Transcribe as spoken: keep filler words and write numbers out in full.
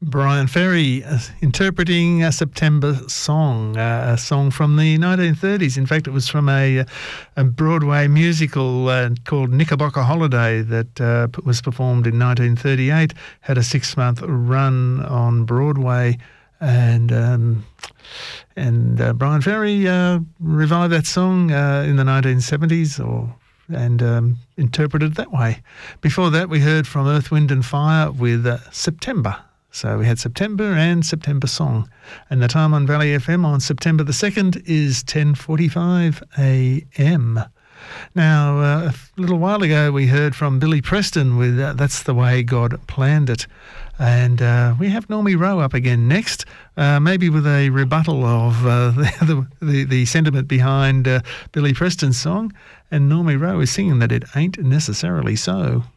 Brian Ferry uh, interpreting a September song, uh, a song from the nineteen thirties. In fact, it was from a, a Broadway musical uh, called Knickerbocker Holiday that uh, was performed in nineteen thirty-eight, had a six-month run on Broadway, and um, and uh, Brian Ferry uh, revived that song uh, in the nineteen seventies or and um, interpreted it that way. Before that, we heard from Earth, Wind and Fire with uh, September. So we had September and September Song. And the time on Valley F M on September the second is ten forty-five a m. Now, uh, a little while ago, we heard from Billy Preston with uh, That's the Way God Planned It. And uh, we have Normie Rowe up again next, uh, maybe with a rebuttal of uh, the, the, the sentiment behind uh, Billy Preston's song. And Normie Rowe is singing that it ain't necessarily so.